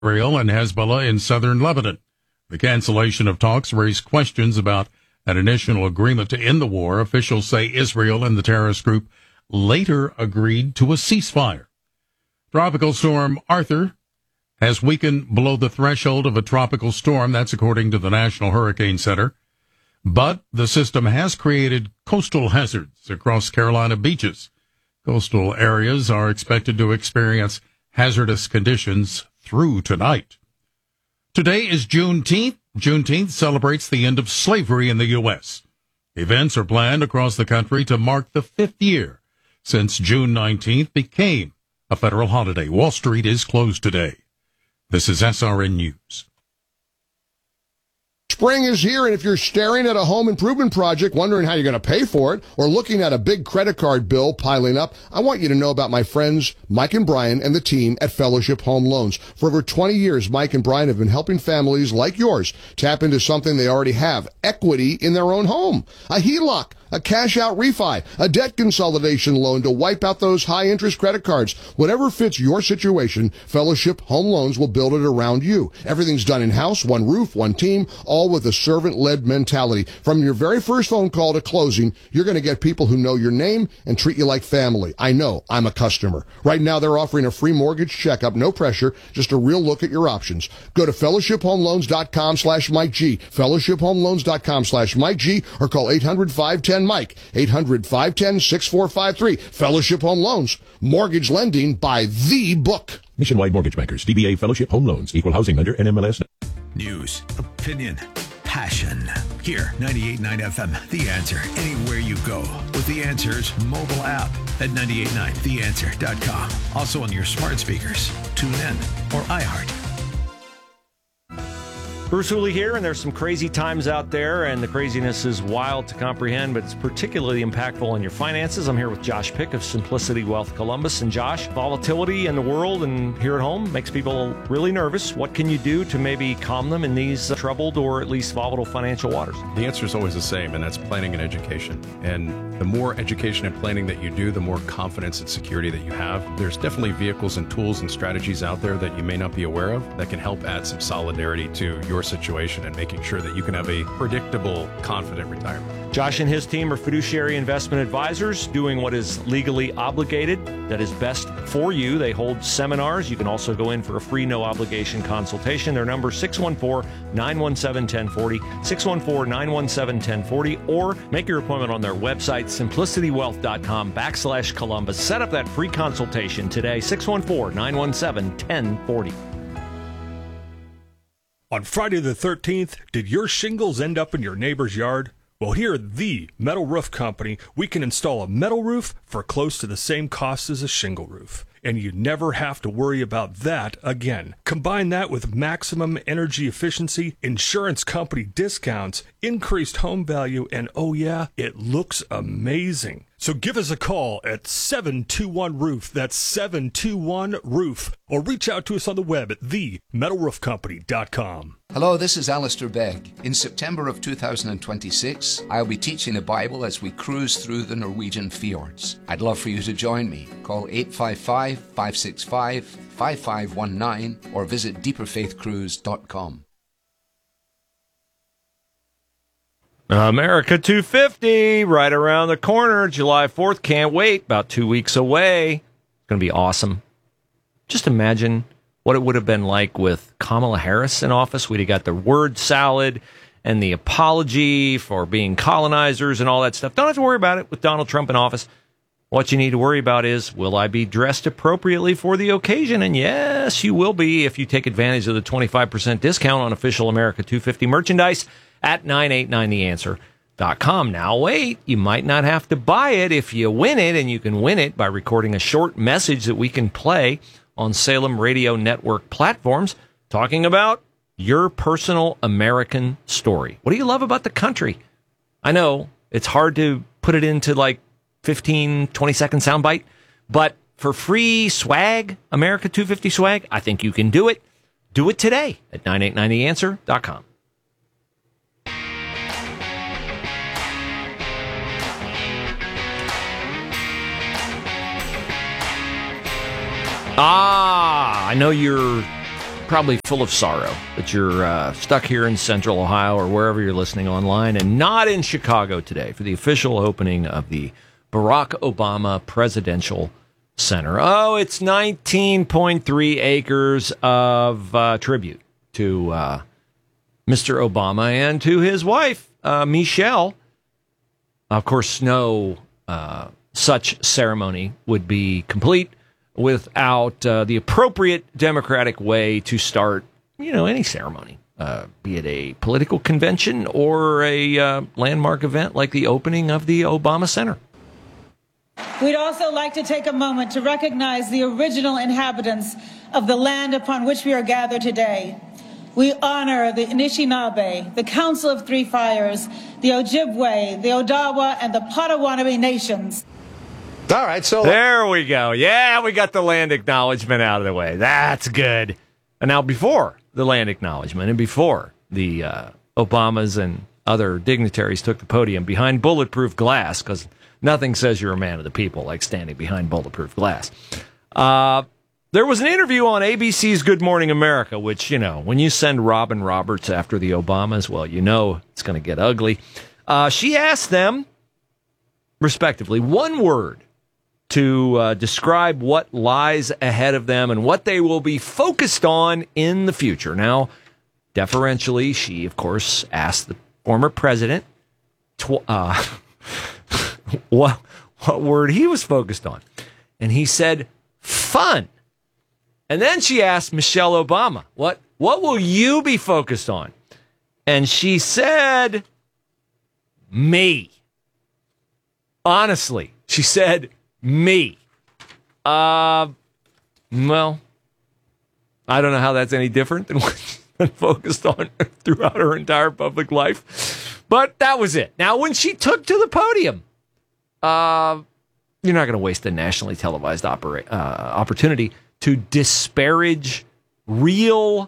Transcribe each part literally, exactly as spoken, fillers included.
Israel and Hezbollah in southern Lebanon. The cancellation of talks raised questions about an initial agreement to end the war. Officials say Israel and the terrorist group later agreed to a ceasefire. Tropical storm Arthur has weakened below the threshold of a tropical storm. That's according to the National Hurricane Center. But the system has created coastal hazards across Carolina beaches. Coastal areas are expected to experience hazardous conditions through tonight. Today is Juneteenth. Juneteenth celebrates the end of slavery in the U S. Events are planned across the country to mark the fifth year since June nineteenth became a federal holiday. Wall Street is closed today. This is S R N News. Spring is here, and if you're staring at a home improvement project, wondering how you're going to pay for it, or looking at a big credit card bill piling up, I want you to know about my friends Mike and Brian and the team at Fellowship Home Loans. For over twenty years, Mike and Brian have been helping families like yours tap into something they already have, equity in their own home. A H E L O C, a cash-out refi, a debt consolidation loan to wipe out those high-interest credit cards. Whatever fits your situation, Fellowship Home Loans will build it around you. Everything's done in-house, one roof, one team, all with a servant-led mentality. From your very first phone call to closing, you're going to get people who know your name and treat you like family. I know. I'm a customer. Right now, they're offering a free mortgage checkup, no pressure, just a real look at your options. Go to fellowship home loans dot com slash Mike G, fellowship home loans dot com slash Mike G, or call eight hundred, five one zero, Mike, eight hundred, five one zero, six four five three. Fellowship Home Loans, mortgage lending by the book. Nationwide Mortgage Bankers, D B A Fellowship Home Loans, Equal Housing Lender, N M L S. News, opinion, passion. Here, ninety-eight point nine F M, The Answer. Anywhere you go with The Answer's mobile app at nine eight nine the answer dot com. Also on your smart speakers, tune in, or iHeart. Bruce Hooley here, and there's some crazy times out there, and the craziness is wild to comprehend, but it's particularly impactful on your finances. I'm here with Josh Pick of Simplicity Wealth Columbus. And Josh, volatility in the world and here at home makes people really nervous. What can you do to maybe calm them in these troubled or at least volatile financial waters? The answer is always the same, and that's planning and education. And the more education and planning that you do, the more confidence and security that you have. There's definitely vehicles and tools and strategies out there that you may not be aware of that can help add some solidarity to your situation and making sure that you can have a predictable, confident retirement. Josh and his team are fiduciary investment advisors doing what is legally obligated, that is best for you. They hold seminars. You can also go in for a free, no-obligation consultation. Their number is six one four, nine one seven, one zero four zero, six one four, nine one seven, one zero four zero, or make your appointment on their website, simplicity wealth dot com backslash Columbus. Set up that free consultation today, six one four, nine one seven, one zero four zero. On Friday the thirteenth, did your shingles end up in your neighbor's yard? Well, here at the Metal Roof Company, we can install a metal roof for close to the same cost as a shingle roof. And you never have to worry about that again. Combine that with maximum energy efficiency, insurance company discounts, increased home value, and oh yeah, it looks amazing. So give us a call at seven two one roof. That's seven two one roof. Or reach out to us on the web at the metal roof company dot com. Hello, this is Alistair Begg. In September of two thousand twenty-six, I'll be teaching the Bible as we cruise through the Norwegian fjords. I'd love for you to join me. Call eight five five, five six five, five five one nine or visit deeper faith cruise dot com. America two fifty, right around the corner, July fourth. Can't wait. About two weeks away. It's going to be awesome. Just imagine what it would have been like with Kamala Harris in office. We'd have got the word salad and the apology for being colonizers and all that stuff. Don't have to worry about it with Donald Trump in office. What you need to worry about is, will I be dressed appropriately for the occasion? And yes, you will be if you take advantage of the twenty-five percent discount on official America two fifty merchandise at nine eight nine the answer dot com. Now, wait, you might not have to buy it if you win it, and you can win it by recording a short message that we can play on Salem Radio Network platforms talking about your personal American story. What do you love about the country? I know it's hard to put it into like fifteen, twenty second soundbite, but for free swag, America two fifty swag, I think you can do it. Do it today at nine eight nine the answer dot com. Ah, I know you're probably full of sorrow that you're uh, stuck here in Central Ohio or wherever you're listening online and not in Chicago today for the official opening of the Barack Obama Presidential Center. Oh, it's nineteen point three acres of uh, tribute to uh, Mister Obama and to his wife, uh, Michelle. Of course, no uh, such ceremony would be complete without uh, the appropriate democratic way to start, you know, any ceremony, uh, be it a political convention or a uh, landmark event like the opening of the Obama Center. We'd also like to take a moment to recognize the original inhabitants of the land upon which we are gathered today. We honor the Anishinaabe, the Council of Three Fires, the Ojibwe, the Odawa, and the Potawatomi nations. All right, so there we go. Yeah, we got the land acknowledgement out of the way. That's good. And now before the land acknowledgement and before the uh, Obamas and other dignitaries took the podium behind bulletproof glass, because nothing says you're a man of the people like standing behind bulletproof glass. Uh, there was an interview on A B C's Good Morning America, which, you know, when you send Robin Roberts after the Obamas, well, you know it's going to get ugly. Uh, she asked them, respectively, one word to uh, describe what lies ahead of them and what they will be focused on in the future. Now, deferentially, she, of course, asked the former president tw- uh, what, what word he was focused on. And he said, fun. And then she asked Michelle Obama, what, what will you be focused on? And she said, me. Honestly, she said, me. Uh, well, I don't know how that's any different than what she's been focused on throughout her entire public life. But that was it. Now, when she took to the podium, uh, you're not going to waste a nationally televised opera- uh, opportunity to disparage real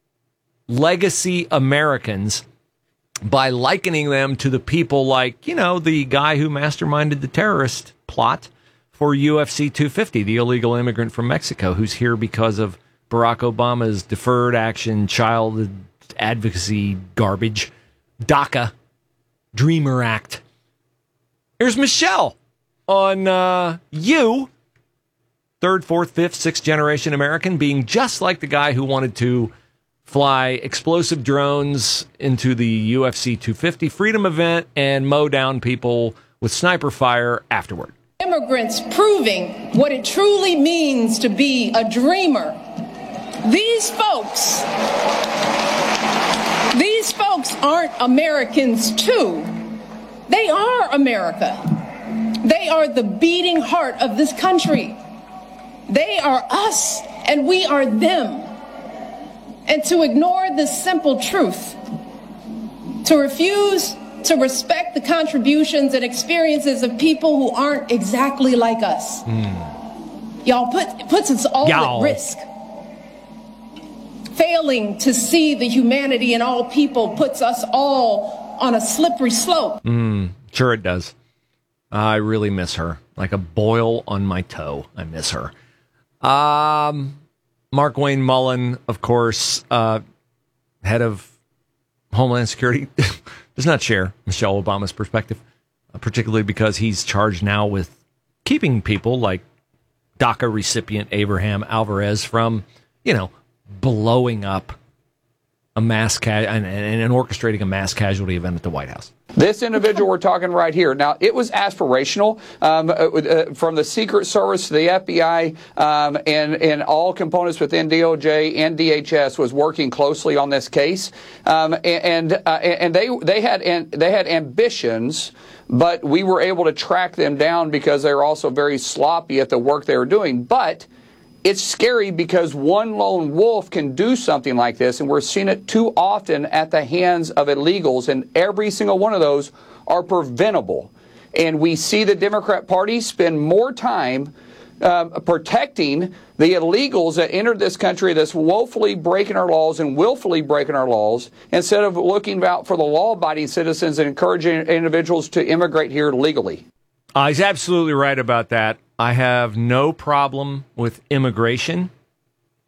legacy Americans by likening them to the people like, you know, the guy who masterminded the terrorist plot for U F C two fifty, the illegal immigrant from Mexico who's here because of Barack Obama's deferred action child advocacy garbage, DACA, Dreamer Act. Here's Michelle on uh, you, third, fourth, fifth, sixth generation American, being just like the guy who wanted to fly explosive drones into the U F C two fifty Freedom event and mow down people with sniper fire afterward. Immigrants proving what it truly means to be a dreamer. These folks, these folks aren't Americans too. They are America. They are the beating heart of this country. They are us and we are them. And to ignore this simple truth, to refuse to respect the contributions and experiences of people who aren't exactly like us. Mm. Y'all put, puts us all Y'all. at risk. Failing to see the humanity in all people puts us all on a slippery slope. Mm, sure it does. I really miss her. Like a boil on my toe. I miss her. Um, Mark Wayne Mullen, of course, uh, head of Homeland Security, does not share Michelle Obama's perspective, uh, particularly because he's charged now with keeping people like DACA recipient Abraham Alvarez from, you know, blowing up a mass ca- and, and, and orchestrating a mass casualty event at the White House. This individual we're talking right here. Now, it was aspirational um, uh, from the Secret Service to the F B I um, and, and all components within D O J and D H S was working closely on this case. Um, and uh, and they they had and they had ambitions, but we were able to track them down because they were also very sloppy at the work they were doing. But it's scary because one lone wolf can do something like this, and we're seeing it too often at the hands of illegals, and every single one of those are preventable. And we see the Democrat Party spend more time uh, protecting the illegals that entered this country that's woefully breaking our laws and willfully breaking our laws, instead of looking out for the law-abiding citizens and encouraging individuals to immigrate here legally. Uh, he's absolutely right about that. I have no problem with immigration,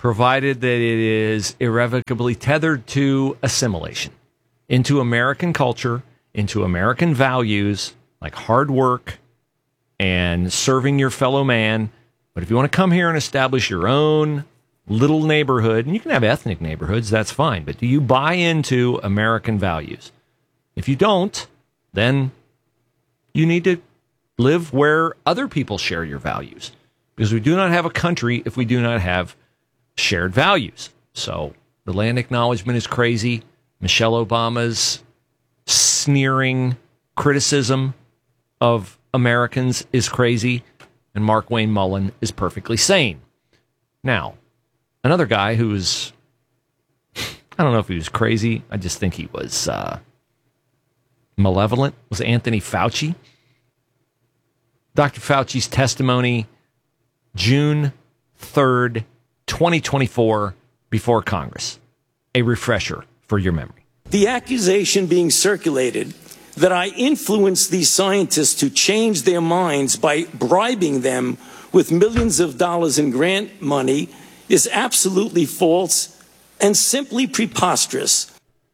provided that it is irrevocably tethered to assimilation into American culture, into American values like hard work and serving your fellow man. But if you want to come here and establish your own little neighborhood, and you can have ethnic neighborhoods, that's fine, but do you buy into American values? If you don't, then you need to live where other people share your values, because we do not have a country if we do not have shared values. So the land acknowledgement is crazy. Michelle Obama's sneering criticism of Americans is crazy, and Mark Wayne Mullen is perfectly sane. Now, another guy who was, I don't know if he was crazy, I just think he was uh, malevolent, was Anthony Fauci. Doctor Fauci's testimony, June third, twenty twenty-four, before Congress. A refresher for your memory. The accusation being circulated that I influenced these scientists to change their minds by bribing them with millions of dollars in grant money is absolutely false and simply preposterous.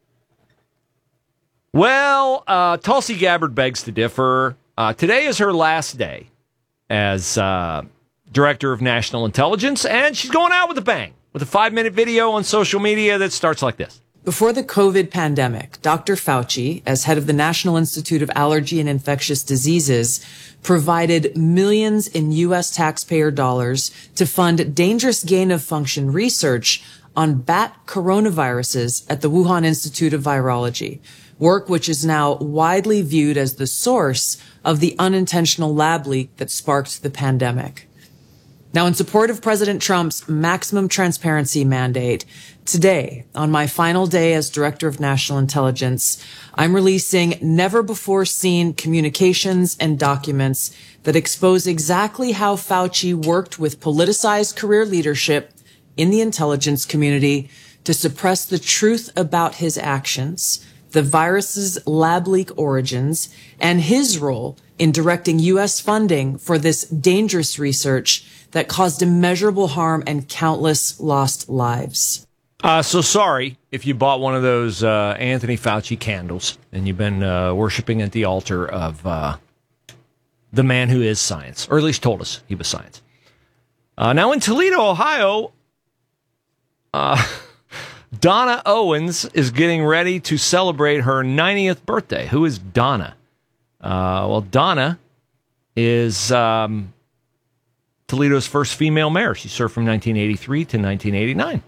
Well, uh, Tulsi Gabbard begs to differ. Uh, today is her last day as uh, Director of National Intelligence, and she's going out with a bang, with a five-minute video on social media that starts like this. Before the COVID pandemic, Doctor Fauci, as head of the National Institute of Allergy and Infectious Diseases, provided millions in U S taxpayer dollars to fund dangerous gain-of-function research on bat coronaviruses at the Wuhan Institute of Virology, work which is now widely viewed as the source of the unintentional lab leak that sparked the pandemic. Now, in support of President Trump's maximum transparency mandate, today, on my final day as Director of National Intelligence, I'm releasing never-before-seen communications and documents that expose exactly how Fauci worked with politicized career leadership in the intelligence community to suppress the truth about his actions, the virus's lab leak origins, and his role in directing U S funding for this dangerous research that caused immeasurable harm and countless lost lives. Uh, so sorry if you bought one of those uh, Anthony Fauci candles and you've been uh, worshiping at the altar of uh, the man who is science, or at least told us he was science. Uh, now in Toledo, Ohio, uh, Donna Owens is getting ready to celebrate her ninetieth birthday. Who is Donna? Uh, well, Donna is um, Toledo's first female mayor. She served from nineteen eighty-three to nineteen eighty-nine.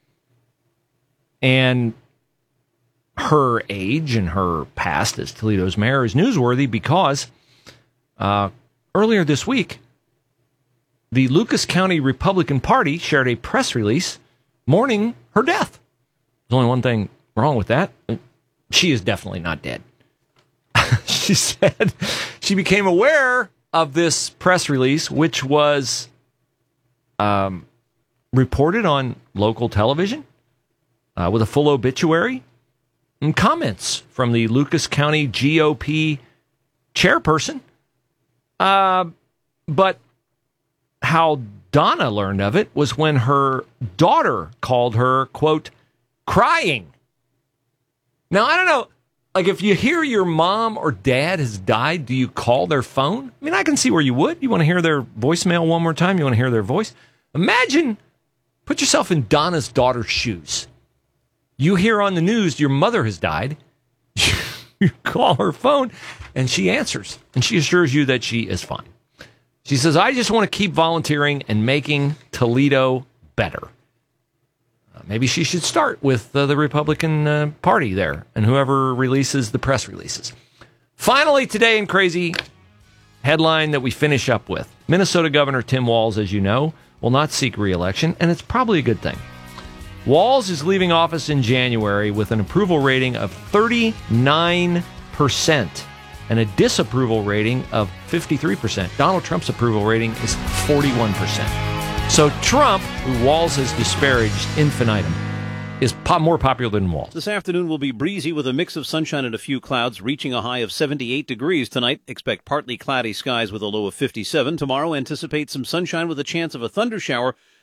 And her age and her past as Toledo's mayor is newsworthy because uh, earlier this week, the Lucas County Republican Party shared a press release mourning her death. There's only one thing wrong with that. She is definitely not dead. She said she became aware of this press release, which was um, reported on local television uh, with a full obituary and comments from the Lucas County G O P chairperson. Uh, but how Donna learned of it was when her daughter called her, quote, crying. Now, I don't know, like if you hear your mom or dad has died, do you call their phone? I mean, I can see where you would. You want to hear their voicemail one more time? You want to hear their voice? Imagine, put yourself in Donna's daughter's shoes. You hear on the news your mother has died. You call her phone, and she answers, and she assures you that she is fine. She says, I just want to keep volunteering and making Toledo better. Uh, maybe she should start with uh, the Republican uh, Party there and whoever releases the press releases. Finally, today in crazy headline that we finish up with. Minnesota Governor Tim Walz, as you know, will not seek re-election, and it's probably a good thing. Walz is leaving office in January with an approval rating of thirty-nine percent and a disapproval rating of fifty-three percent. Donald Trump's approval rating is forty-one percent. So Trump, who Walz has disparaged infinitum, is po- more popular than Walz. This afternoon will be breezy with a mix of sunshine and a few clouds, reaching a high of seventy-eight degrees tonight. Expect partly cloudy skies with a low of fifty-seven. Tomorrow, anticipate some sunshine with a chance of a thunder shower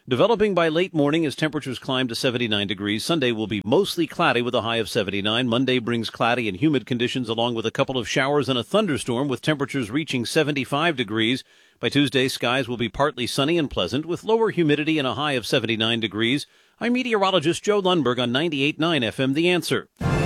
Developing by late morning as temperatures climb to seventy-nine degrees. Sunday will be mostly cloudy with a high of seventy-nine. Monday brings cloudy and humid conditions along with a couple of showers and a thunderstorm with temperatures reaching seventy-five degrees. By Tuesday, skies will be partly sunny and pleasant with lower humidity and a high of seventy-nine degrees. I'm meteorologist Joe Lundberg on ninety-eight point nine F M The Answer.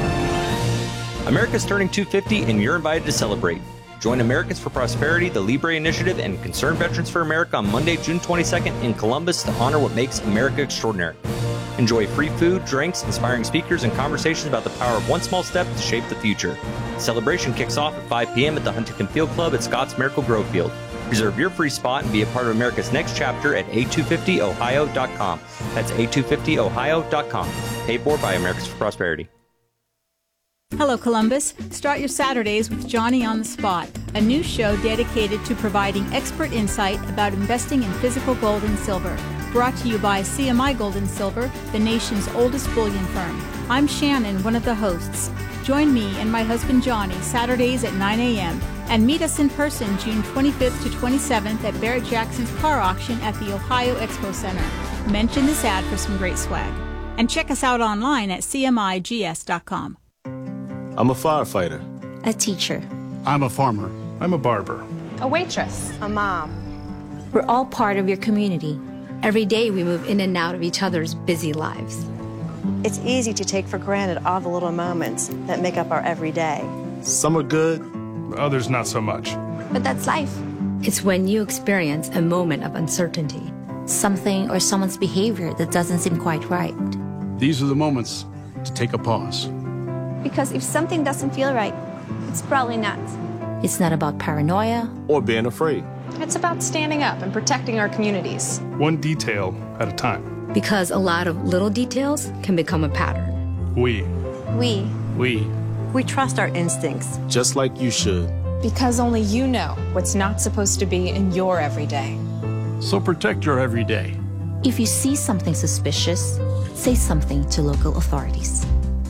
America's turning two hundred fifty and you're invited to celebrate. Join Americans for Prosperity, the Libre Initiative, and Concerned Veterans for America on Monday, June twenty-second in Columbus to honor what makes America extraordinary. Enjoy free food, drinks, inspiring speakers, and conversations about the power of one small step to shape the future. The celebration kicks off at five p.m. at the Huntington Field Club at Scott's Miracle Grove Field. Reserve your free spot and be a part of America's next chapter at A two fifty ohio dot com. That's A two fifty ohio dot com. Paid for by Americans for Prosperity. Hello, Columbus. Start your Saturdays with Johnny on the Spot, a new show dedicated to providing expert insight about investing in physical gold and silver. Brought to you by C M I Gold and Silver, the nation's oldest bullion firm. I'm Shannon, one of the hosts. Join me and my husband Johnny Saturdays at nine a.m. and meet us in person June twenty-fifth to twenty-seventh at Barrett Jackson's car auction at the Ohio Expo Center. Mention this ad for some great swag. And check us out online at C M I G S dot com. I'm a firefighter. A teacher. I'm a farmer. I'm a barber. A waitress. A mom. We're all part of your community. Every day we move in and out of each other's busy lives. It's easy to take for granted all the little moments that make up our everyday. Some are good, others not so much. But that's life. It's when you experience a moment of uncertainty. Something or someone's behavior that doesn't seem quite right. These are the moments to take a pause. Because if something doesn't feel right, it's probably not. It's not about paranoia or being afraid. It's about standing up and protecting our communities. One detail at a time. Because a lot of little details can become a pattern. We. We. We. We trust our instincts. Just like you should. Because only you know what's not supposed to be in your everyday. So protect your everyday. If you see something suspicious, say something to local authorities.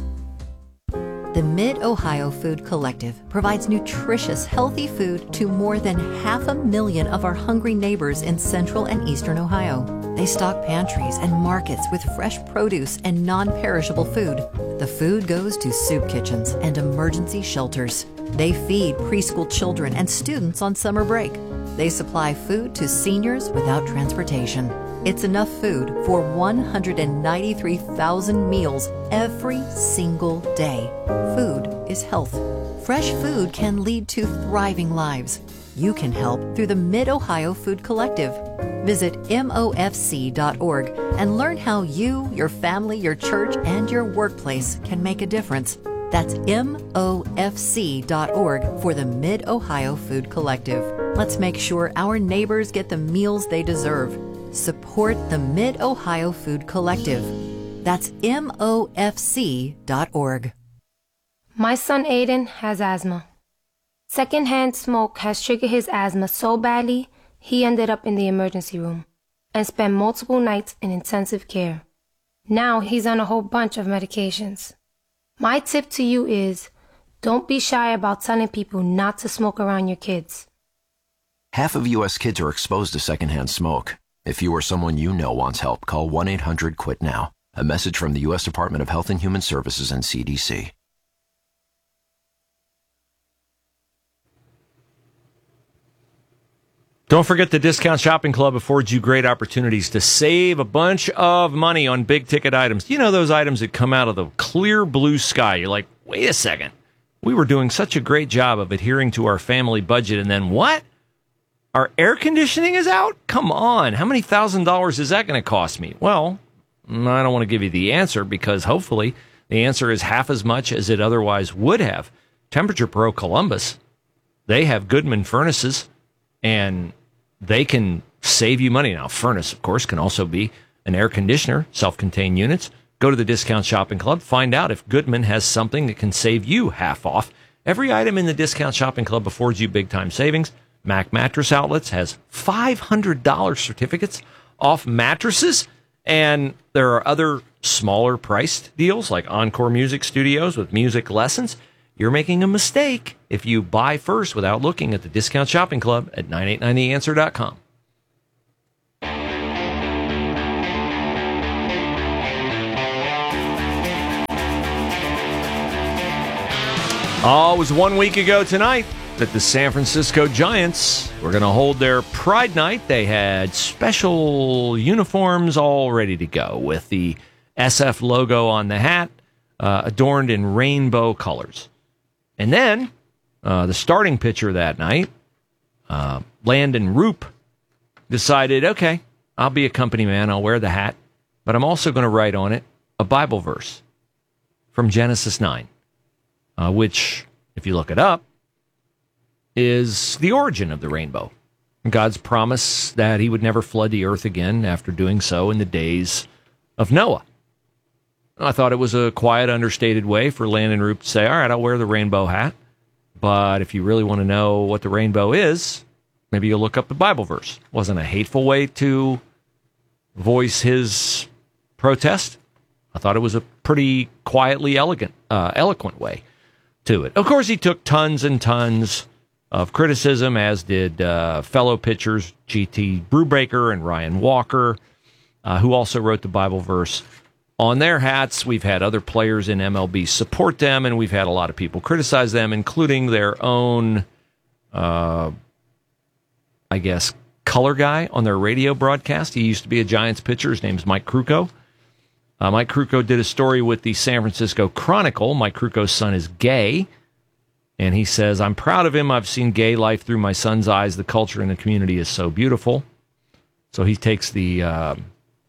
The Mid-Ohio Food Collective provides nutritious, healthy food to more than half a million of our hungry neighbors in central and eastern Ohio. They stock pantries and markets with fresh produce and non-perishable food. The food goes to soup kitchens and emergency shelters. They feed preschool children and students on summer break. They supply food to seniors without transportation. It's enough food for one hundred ninety-three thousand meals every single day. Food is health. Fresh food can lead to thriving lives. You can help through the Mid-Ohio Food Collective. Visit M O F C dot org and learn how you, your family, your church, and your workplace can make a difference. That's M O F C dot org for the Mid-Ohio Food Collective. Let's make sure our neighbors get the meals they deserve. Support the Mid-Ohio Food Collective. That's M O F C dot org. My son Aiden has asthma. Secondhand smoke has triggered his asthma so badly, he ended up in the emergency room and spent multiple nights in intensive care. Now he's on a whole bunch of medications. My tip to you is, don't be shy about telling people not to smoke around your kids. Half of U S kids are exposed to secondhand smoke. If you or someone you know wants help, call one eight hundred quit now. A message from the U S Department of Health and Human Services and C D C. Don't forget the Discount Shopping Club affords you great opportunities to save a bunch of money on big ticket items. You know, those items that come out of the clear blue sky. You're like, wait a second. We were doing such a great job of adhering to our family budget, and then what? Our air conditioning is out? Come on. How many thousand dollars is that going to cost me? Well, I don't want to give you the answer because hopefully the answer is half as much as it otherwise would have. Temperature Pro Columbus, they have Goodman furnaces, and they can save you money. Now, furnace, of course, can also be an air conditioner, self-contained units. Go to the Discount Shopping Club. Find out if Goodman has something that can save you half off. Every item in the Discount Shopping Club affords you big-time savings. Mac Mattress Outlets has five hundred dollars certificates off mattresses. And there are other smaller priced deals like Encore Music Studios with music lessons. You're making a mistake if you buy first without looking at the Discount Shopping Club at nine eight nine the answer dot com. Oh, it was one week ago tonight that the San Francisco Giants were going to hold their Pride Night. They had special uniforms all ready to go with the S F logo on the hat, uh, adorned in rainbow colors. And then uh, the starting pitcher that night, uh, Landon Roop, decided, okay, I'll be a company man. I'll wear the hat, but I'm also going to write on it a Bible verse from Genesis nine. Uh, which, if you look it up, is the origin of the rainbow. God's promise that he would never flood the earth again after doing so in the days of Noah. I thought it was a quiet, understated way for Landon Roop to say, all right, I'll wear the rainbow hat, but if you really want to know what the rainbow is, maybe you'll look up the Bible verse. Wasn't a hateful way to voice his protest. I thought it was a pretty quietly elegant, uh, eloquent way to it. Of course, he took tons and tons of criticism, as did uh, fellow pitchers G T Brubaker and Ryan Walker, uh, who also wrote the Bible verse on their hats. We've had other players in M L B support them, and we've had a lot of people criticize them, including their own, uh, I guess, color guy on their radio broadcast. He used to be a Giants pitcher. His name's Mike Krukow. Uh, Mike Krukow did a story with the San Francisco Chronicle. Mike Krukow's son is gay, and he says, I'm proud of him. I've seen gay life through my son's eyes. The culture in the community is so beautiful. So he takes the uh,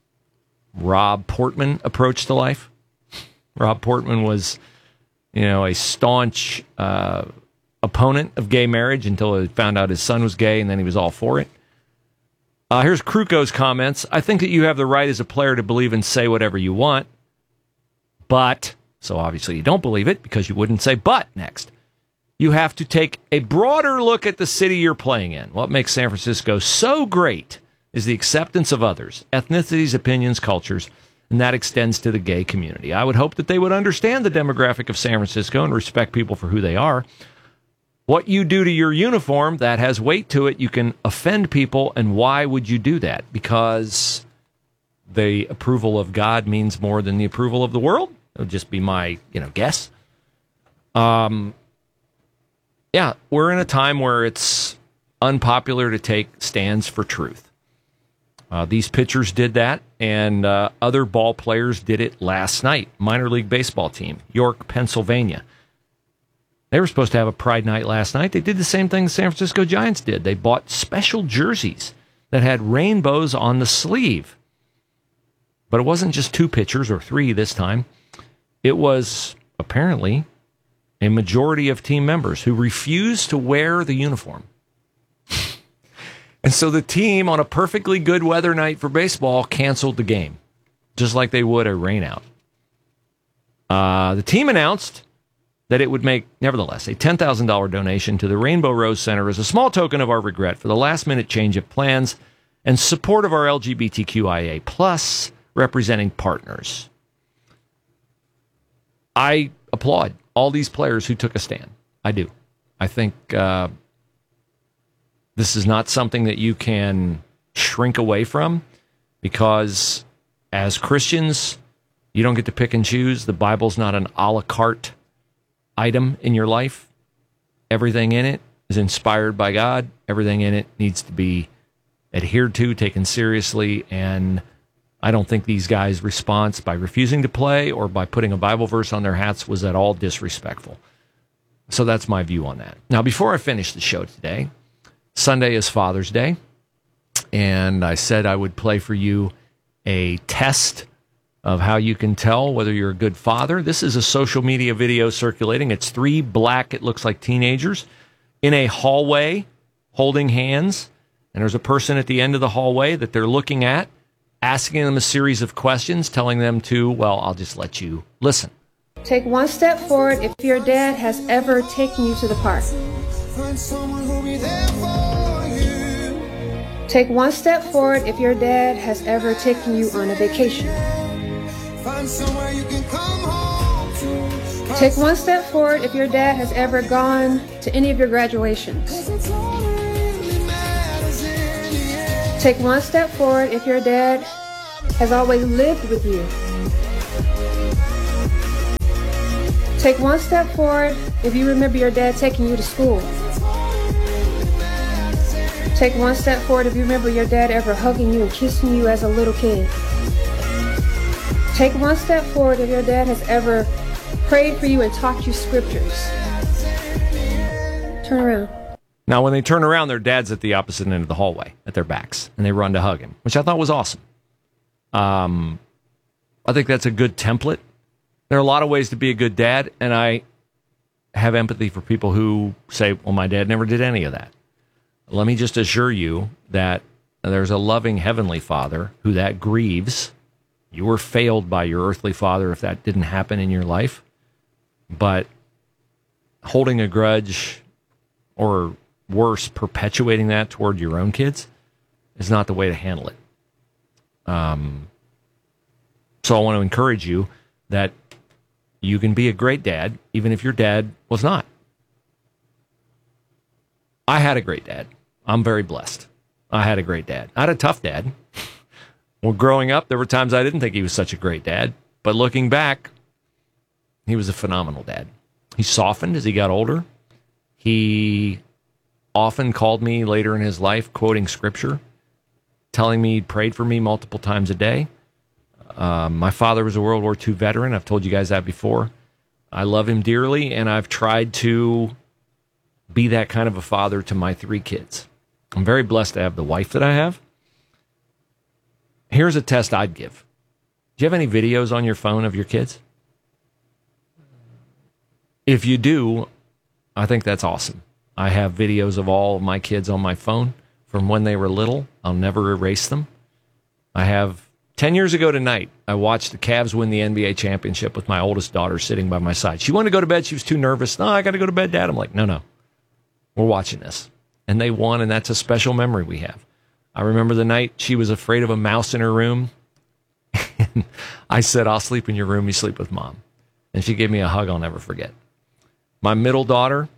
Rob Portman approach to life. Rob Portman was, you know, a staunch uh, opponent of gay marriage until he found out his son was gay, and then he was all for it. Uh, here's Krukow's comments. I think that you have the right as a player to believe and say whatever you want, but, so obviously you don't believe it because you wouldn't say but next. You have to take a broader look at the city you're playing in. What makes San Francisco so great is the acceptance of others, ethnicities, opinions, cultures, and that extends to the gay community. I would hope that they would understand the demographic of San Francisco and respect people for who they are. What you do to your uniform, that has weight to it. You can offend people, and why would you do that? Because the approval of God means more than the approval of the world? It would just be my, you know, guess. Um, yeah, we're in a time where it's unpopular to take stands for truth. Uh, these pitchers did that, and uh, other ball players did it last night. Minor league baseball team, York, Pennsylvania. They were supposed to have a Pride Night last night. They did the same thing the San Francisco Giants did. They bought special jerseys that had rainbows on the sleeve. But it wasn't just two pitchers or three this time. It was apparently a majority of team members who refused to wear the uniform. And so the team, on a perfectly good weather night for baseball, canceled the game, just like they would a rainout. Uh, the team announced that it would make, nevertheless, a ten thousand dollars donation to the Rainbow Rose Center as a small token of our regret for the last-minute change of plans and support of our L G B T Q I A plus representing partners. I applaud all these players who took a stand. I do. I think uh, this is not something that you can shrink away from, because as Christians, you don't get to pick and choose. The Bible's not an a la carte item in your life. Everything in it is inspired by God. Everything in it needs to be adhered to, taken seriously, and I don't think these guys' response by refusing to play or by putting a Bible verse on their hats was at all disrespectful. So that's my view on that. Now, before I finish the show today, Sunday is Father's Day, and I said I would play for you a test of how you can tell whether you're a good father. This is a social media video circulating. It's three black, it looks like teenagers, in a hallway holding hands. And there's a person at the end of the hallway that they're looking at, asking them a series of questions, telling them to, well, I'll just let you listen. Take one step forward if your dad has ever taken you to the park. Take one step forward if your dad has ever taken you on a vacation. Take one step forward if your dad has ever gone to any of your graduations. Take one step forward if your dad has always lived with you. Take one step forward if you remember your dad taking you to school. Take one step forward if you remember your dad ever hugging you and kissing you as a little kid. Take one step forward if your dad has ever prayed for you and taught you scriptures. Turn around. Now, when they turn around, their dad's at the opposite end of the hallway at their backs, and they run to hug him, which I thought was awesome. Um, I think that's a good template. There are a lot of ways to be a good dad, and I have empathy for people who say, well, my dad never did any of that. Let me just assure you that there's a loving heavenly Father who that grieves. You were failed by your earthly father if that didn't happen in your life. But holding a grudge, or worse, perpetuating that toward your own kids, is not the way to handle it. Um, so I want to encourage you that you can be a great dad, even if your dad was not. I had a great dad. I'm very blessed. I had a great dad. I had a tough dad. Well, growing up, there were times I didn't think he was such a great dad. But looking back, he was a phenomenal dad. He softened as he got older. He often called me later in his life, quoting scripture, telling me he'd prayed for me multiple times a day. Um, my father was a World War Two veteran. I've told you guys that before. I love him dearly, and I've tried to be that kind of a father to my three kids. I'm very blessed to have the wife that I have. Here's a test I'd give. Do you have any videos on your phone of your kids? If you do, I think that's awesome. I have videos of all of my kids on my phone from when they were little. I'll never erase them. I have, ten years ago tonight, I watched the Cavs win the N B A championship with my oldest daughter sitting by my side. She wanted to go to bed. She was too nervous. No, I got to go to bed, Dad. I'm like, no, no. We're watching this. And they won, and that's a special memory we have. I remember the night she was afraid of a mouse in her room. And I said, I'll sleep in your room. You sleep with Mom. And she gave me a hug I'll never forget. My middle daughter,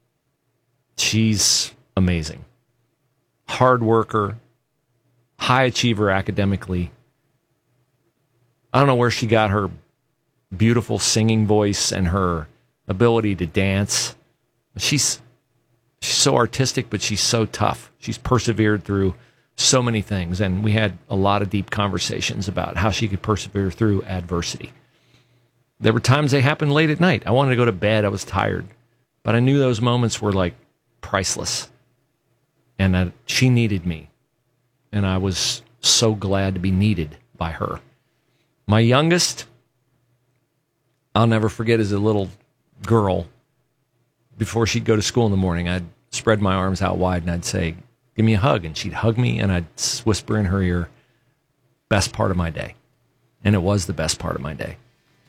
she's amazing. Hard worker, high achiever academically. I don't know where she got her beautiful singing voice and her ability to dance. She's she's so artistic, but she's so tough. She's persevered through so many things, and we had a lot of deep conversations about how she could persevere through adversity. There were times they happened late at night. I wanted to go to bed. I was tired, but I knew those moments were like priceless, and that she needed me, and I was so glad to be needed by her. My youngest, I'll never forget, as a little girl, before she'd go to school in the morning, I'd spread my arms out wide and I'd say, give me a hug. And she'd hug me and I'd whisper in her ear, best part of my day. And it was the best part of my day.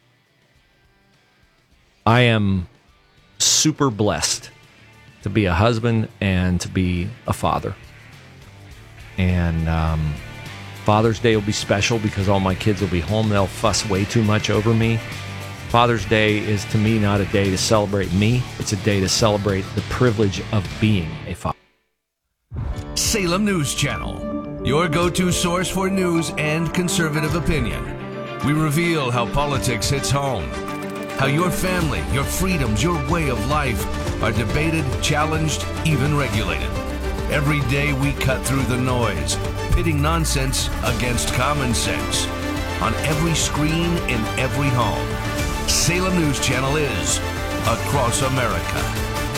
I am super blessed to be a husband and to be a father. And um, Father's Day will be special because all my kids will be home. They'll fuss way too much over me. Father's Day is, to me, not a day to celebrate me. It's a day to celebrate the privilege of being a father. Salem News Channel, your go-to source for news and conservative opinion. We reveal how politics hits home, how your family, your freedoms, your way of life are debated, challenged, even regulated. Every day we cut through the noise, pitting nonsense against common sense. On every screen, in every home, Salem News Channel is across America.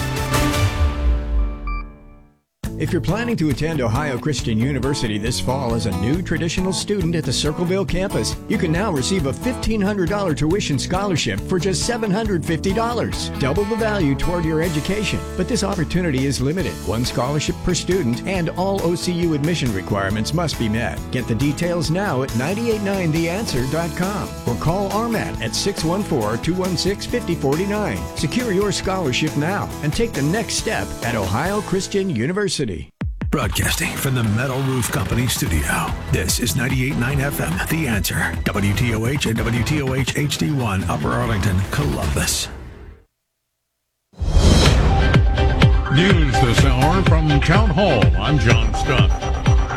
If you're planning to attend Ohio Christian University this fall as a new traditional student at the Circleville campus, you can now receive a fifteen hundred dollars tuition scholarship for just seven hundred fifty dollars. Double the value toward your education. But this opportunity is limited. One scholarship per student, and all O C U admission requirements must be met. Get the details now at nine eight nine the answer dot com or call R M A T at six one four, two one six, five zero four nine. Secure your scholarship now and take the next step at Ohio Christian University. Broadcasting from the Metal Roof Company studio. This is ninety-eight point nine F M, The Answer. W T O H and W T O H H D one, Upper Arlington, Columbus. News this hour from Town Hall. I'm John Scott.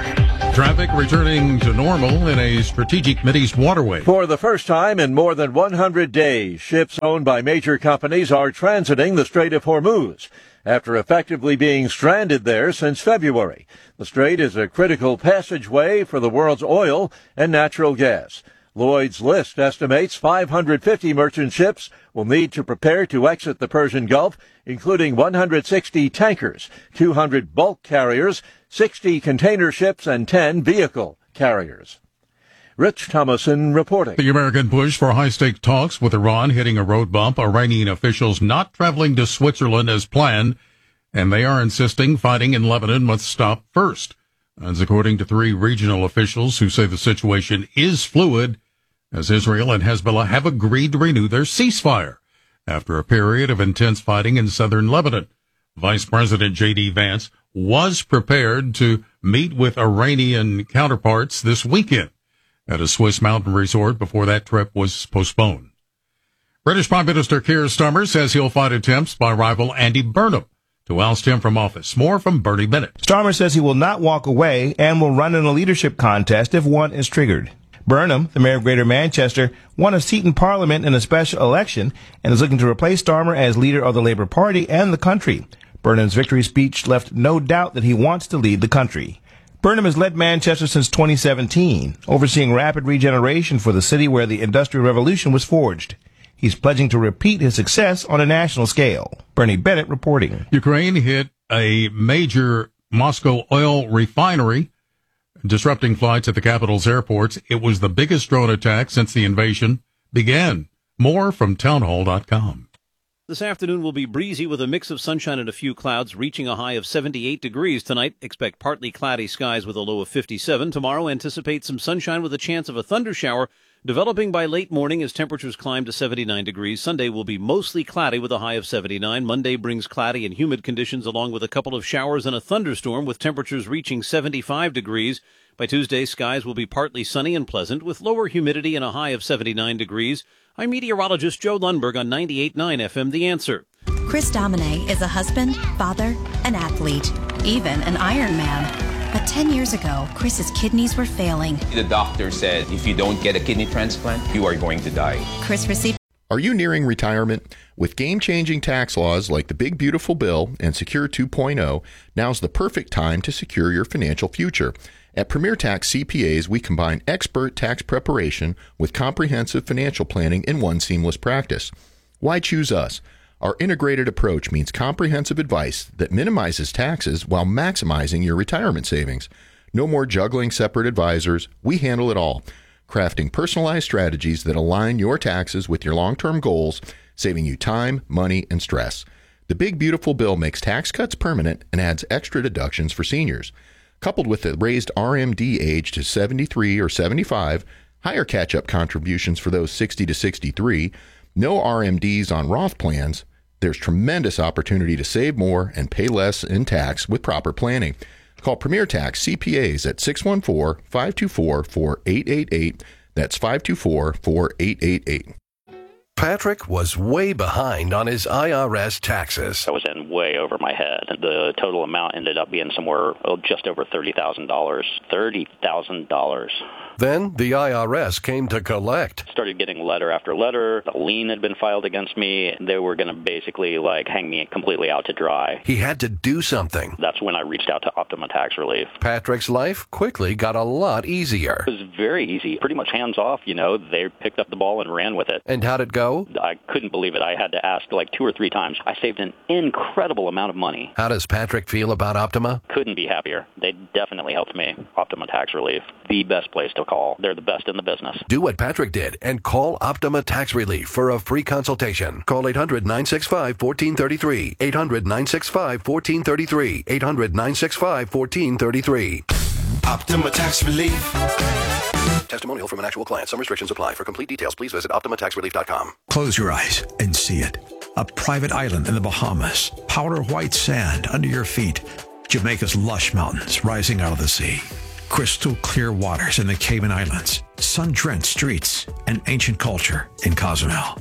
Traffic returning to normal in a strategic Mideast waterway. For the first time in more than one hundred days, ships owned by major companies are transiting the Strait of Hormuz after effectively being stranded there since February. The strait is a critical passageway for the world's oil and natural gas. Lloyd's List estimates five hundred fifty merchant ships will need to prepare to exit the Persian Gulf, including one hundred sixty tankers, two hundred bulk carriers, sixty container ships, and ten vehicle carriers. Rich Thomason reporting. The American push for high-stakes talks with Iran hitting a road bump. Iranian officials not traveling to Switzerland as planned, and they are insisting fighting in Lebanon must stop first. That's according to three regional officials who say the situation is fluid, as Israel and Hezbollah have agreed to renew their ceasefire after a period of intense fighting in southern Lebanon. Vice President J D Vance was prepared to meet with Iranian counterparts this weekend at a Swiss mountain resort before that trip was postponed. British Prime Minister Keir Starmer says he'll fight attempts by rival Andy Burnham to oust him from office. More from Bernie Bennett. Starmer says he will not walk away and will run in a leadership contest if one is triggered. Burnham, the mayor of Greater Manchester, won a seat in Parliament in a special election and is looking to replace Starmer as leader of the Labour Party and the country. Burnham's victory speech left no doubt that he wants to lead the country. Burnham has led Manchester since twenty seventeen, overseeing rapid regeneration for the city where the Industrial Revolution was forged. He's pledging to repeat his success on a national scale. Bernie Bennett reporting. Ukraine hit a major Moscow oil refinery, disrupting flights at the capital's airports. It was the biggest drone attack since the invasion began. More from townhall dot com. This afternoon will be breezy with a mix of sunshine and a few clouds, reaching a high of seventy-eight degrees tonight. Expect partly cloudy skies with a low of fifty-seven. Tomorrow, anticipate some sunshine with a chance of a thunder shower, developing by late morning as temperatures climb to seventy-nine degrees. Sunday will be mostly cloudy with a high of seventy-nine. Monday brings cloudy and humid conditions along with a couple of showers and a thunderstorm with temperatures reaching seventy-five degrees. By Tuesday, skies will be partly sunny and pleasant with lower humidity and a high of seventy-nine degrees. I'm meteorologist Joe Lundberg on ninety-eight point nine F M The Answer. Chris Domine is a husband, father, an athlete, even an Ironman. But ten years ago, Chris's kidneys were failing. The doctor said if you don't get a kidney transplant, you are going to die. Chris received. Are you nearing retirement? With game-changing tax laws like the Big Beautiful Bill and Secure two point oh, now's the perfect time to secure your financial future. At Premier Tax C P As, we combine expert tax preparation with comprehensive financial planning in one seamless practice. Why choose us? Our integrated approach means comprehensive advice that minimizes taxes while maximizing your retirement savings. No more juggling separate advisors. We handle it all, crafting personalized strategies that align your taxes with your long-term goals, saving you time, money, and stress. The Big Beautiful Bill makes tax cuts permanent and adds extra deductions for seniors. Coupled with the raised R M D age to seventy-three or seventy-five, higher catch-up contributions for those sixty to sixty-three, no R M Ds on Roth plans, there's tremendous opportunity to save more and pay less in tax with proper planning. Call Premier Tax C P As at six one four, five two four, four eight eight eight. That's five two four, four eight eight eight. Patrick was way behind on his I R S taxes. I was in way over my head. The total amount ended up being somewhere oh, just over thirty thousand dollars. thirty thousand dollars. Then the I R S came to collect. Started getting letter after letter. A lien had been filed against me. They were going to basically like hang me completely out to dry. He had to do something. That's when I reached out to Optima Tax Relief. Patrick's life quickly got a lot easier. It was very easy. Pretty much hands off, you know. They picked up the ball and ran with it. And how'd it go? I couldn't believe it. I had to ask like two or three times. I saved an incredible amount of money. How does Patrick feel about Optima? Couldn't be happier. They definitely helped me. Optima Tax Relief, the best place to call. They're the best in the business. Do what Patrick did and call Optima Tax Relief for a free consultation. Call eight hundred, nine six five, one four three three. eight hundred, nine six five, one four three three. eight hundred, nine six five, one four three three. Optima Tax Relief. Testimonial from an actual client. Some restrictions apply. For complete details, please visit optima tax relief dot com. Close your eyes and see it. A private island in the Bahamas. Powder white sand under your feet. Jamaica's lush mountains rising out of the sea. Crystal clear waters in the Cayman Islands. Sun-drenched streets and ancient culture in Cozumel.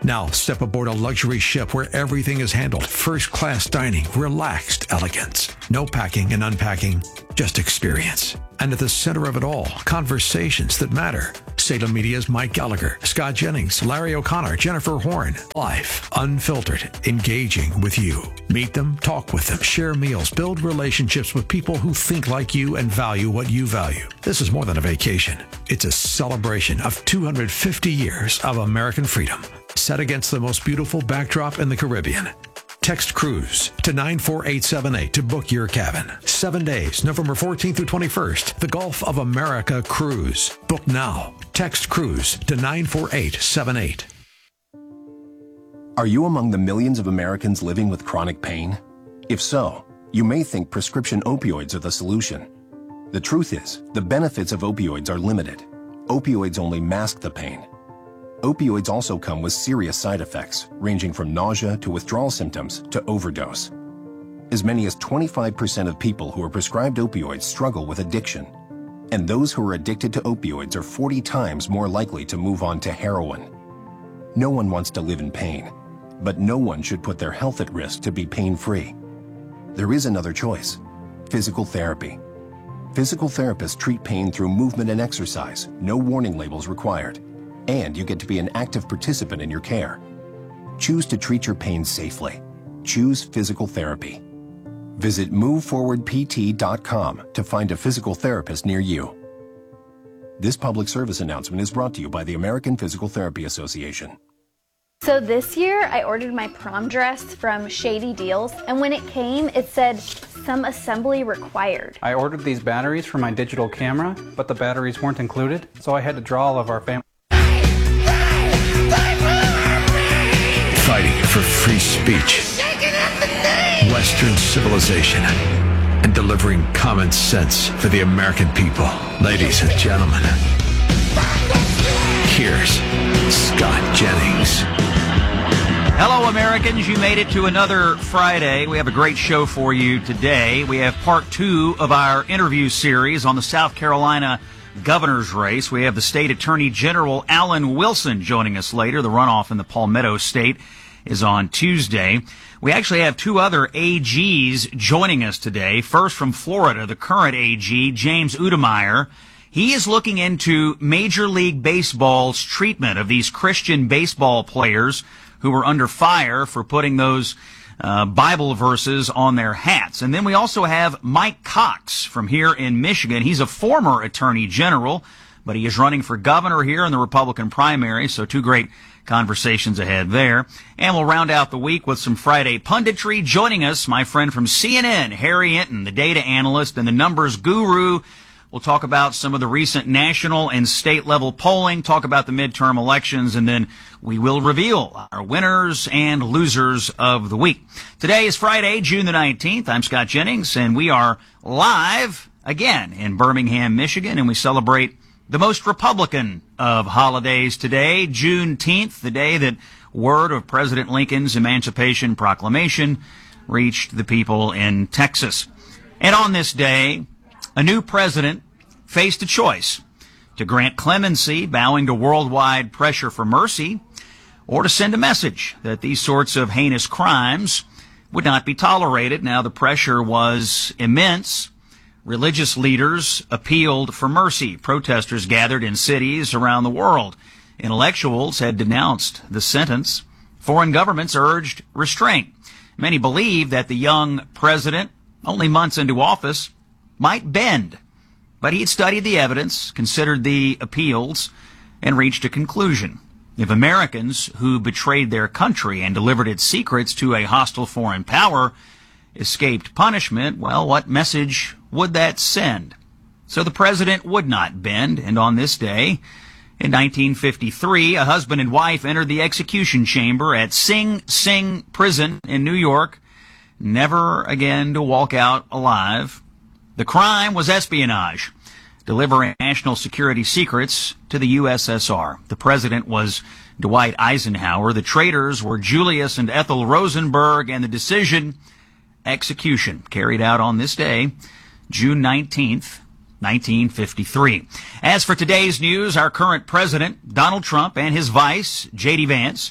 Now step aboard a luxury ship where everything is handled. First-class dining, relaxed elegance. No packing and unpacking, just experience. And at the center of it all, conversations that matter. Salem Media's Mike Gallagher, Scott Jennings, Larry O'Connor, Jennifer Horn. Life, unfiltered, engaging with you. Meet them, talk with them, share meals, build relationships with people who think like you and value what you value. This is more than a vacation. It's a celebration of two hundred fifty years of American freedom, set against the most beautiful backdrop in the Caribbean. Text cruise to nine four eight seven eight to book your cabin. Seven days, November fourteenth through twenty-first. The Gulf of America Cruise. Book now. Text cruise to nine four eight seven eight. Are you among the millions of Americans living with chronic pain? If so, you may think prescription opioids are the solution. The truth is, the benefits of opioids are limited. Opioids only mask the pain. Opioids also come with serious side effects, ranging from nausea to withdrawal symptoms to overdose. As many as twenty-five percent of people who are prescribed opioids struggle with addiction. And those who are addicted to opioids are forty times more likely to move on to heroin. No one wants to live in pain, but no one should put their health at risk to be pain-free. There is another choice: physical therapy. Physical therapists treat pain through movement and exercise, no warning labels required. And you get to be an active participant in your care. Choose to treat your pain safely. Choose physical therapy. Visit move forward p t dot com to find a physical therapist near you. This public service announcement is brought to you by the American Physical Therapy Association. So this year, I ordered my prom dress from Shady Deals, and when it came, it said, some assembly required. I ordered these batteries for my digital camera, but the batteries weren't included, so I had to draw all of our family. Fighting for free speech, Western civilization, and delivering common sense for the American people. Ladies and gentlemen, here's Scott Jennings. Hello, Americans. You made it to another Friday. We have a great show for you today. We have part two of our interview series on the South Carolina governor's race. We have the state attorney general, Alan Wilson, joining us later. The runoff in the Palmetto State is on Tuesday. We actually have two other A Gs joining us today. First from Florida, the current A G, James Udemeyer. He is looking into Major League Baseball's treatment of these Christian baseball players who are under fire for putting those uh, Bible verses on their hats. And then we also have Mike Cox from here in Michigan. He's a former attorney general, but he is running for governor here in the Republican primary, so two great conversations ahead there. And we'll round out the week with some Friday punditry. Joining us, my friend from C N N, Harry Enton, the data analyst and the numbers guru. We'll talk about some of the recent national and state level polling, talk about the midterm elections, and then we will reveal our winners and losers of the week. Today is Friday, June the nineteenth. I'm Scott Jennings, and we are live again in Birmingham, Michigan, and we celebrate the most Republican of holidays today, Juneteenth, the day that word of President Lincoln's Emancipation Proclamation reached the people in Texas. And on this day, a new president faced a choice: to grant clemency, bowing to worldwide pressure for mercy, or to send a message that these sorts of heinous crimes would not be tolerated. Now, the pressure was immense. Religious leaders appealed for mercy. Protesters gathered in cities around the world. Intellectuals had denounced the sentence. Foreign governments urged restraint. Many believe that the young president, only months into office, might bend. But he had studied the evidence, considered the appeals, and reached a conclusion. If Americans who betrayed their country and delivered its secrets to a hostile foreign power escaped punishment, well, what message would that send? So the president would not bend, and on this day, in nineteen fifty-three, a husband and wife entered the execution chamber at Sing Sing Prison in New York, never again to walk out alive. The crime was espionage, delivering national security secrets to the U S S R. The president was Dwight Eisenhower. The traitors were Julius and Ethel Rosenberg, and the decision, execution, carried out on this day, June nineteenth, nineteen fifty-three. As for today's news, our current president, Donald Trump, and his vice, J D Vance,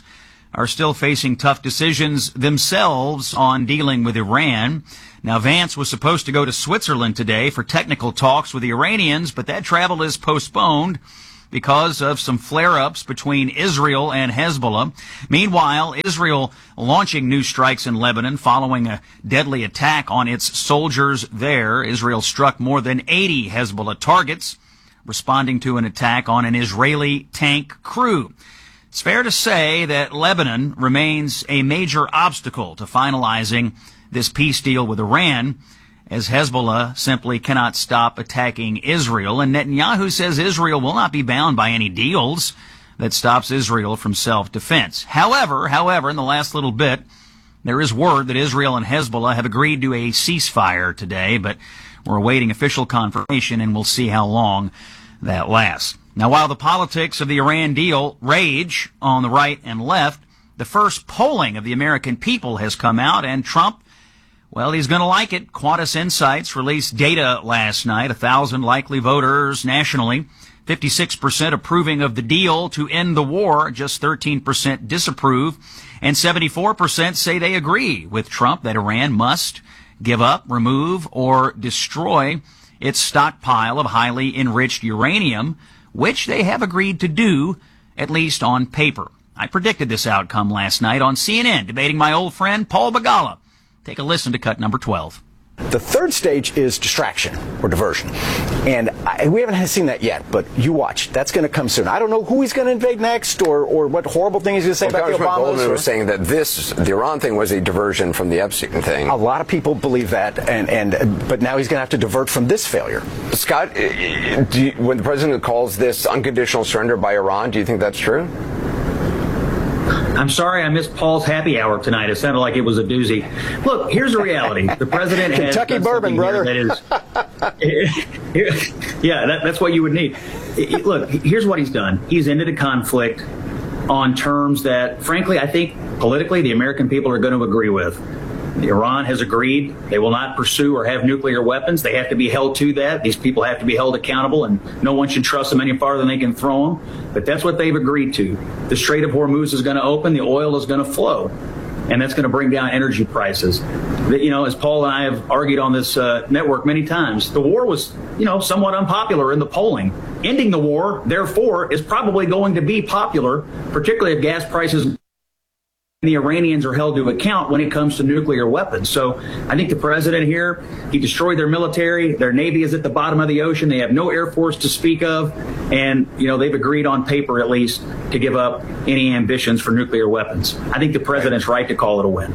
are still facing tough decisions themselves on dealing with Iran. Now, Vance was supposed to go to Switzerland today for technical talks with the Iranians, but that travel is postponed because of some flare-ups between Israel and Hezbollah. Meanwhile, Israel launching new strikes in Lebanon following a deadly attack on its soldiers there. Israel struck more than eighty Hezbollah targets, responding to an attack on an Israeli tank crew. It's fair to say that Lebanon remains a major obstacle to finalizing this peace deal with Iran, as Hezbollah simply cannot stop attacking Israel. And Netanyahu says Israel will not be bound by any deals that stops Israel from self-defense. However, however, in the last little bit, there is word that Israel and Hezbollah have agreed to a ceasefire today, but we're awaiting official confirmation, and we'll see how long that lasts. Now, while the politics of the Iran deal rage on the right and left, the first polling of the American people has come out, and Trump, well, he's going to like it. Quantus Insights released data last night, a thousand likely voters nationally, fifty-six percent approving of the deal to end the war, just thirteen percent disapprove, and seventy-four percent say they agree with Trump that Iran must give up, remove, or destroy its stockpile of highly enriched uranium, which they have agreed to do, at least on paper. I predicted this outcome last night on C N N, debating my old friend Paul Begala. Take a listen to cut number twelve. The third stage is distraction or diversion. And I, we haven't seen that yet, but you watch. That's going to come soon. I don't know who he's going to invade next or, or what horrible thing he's going to say well, about Congressman the Obamas. Goldman or, was saying that this, the Iran thing, was a diversion from the Epstein thing. A lot of people believe that, and, and but now he's going to have to divert from this failure. Scott, do you, when the president calls this unconditional surrender by Iran, do you think that's true? I'm sorry I missed Paul's happy hour tonight. It sounded like it was a doozy. Look, here's the reality. The president has Kentucky bourbon, brother. That is, yeah, that, that's what you would need. Look, here's what he's done. He's ended a conflict on terms that, frankly, I think politically the American people are going to agree with. Iran has agreed they will not pursue or have nuclear weapons. They have to be held to that. These people have to be held accountable, and no one should trust them any farther than they can throw them. But that's what they've agreed to. The Strait of Hormuz is going to open. The oil is going to flow, and that's going to bring down energy prices. You know, as Paul and I have argued on this uh, network many times, the war was, you know, somewhat unpopular in the polling. Ending the war, therefore, is probably going to be popular, particularly if gas prices the Iranians are held to account when it comes to nuclear weapons. So I think the president here, he destroyed their military. Their Navy is at the bottom of the ocean. They have no Air Force to speak of. And, you know, they've agreed on paper, at least, to give up any ambitions for nuclear weapons. I think the president's right to call it a win.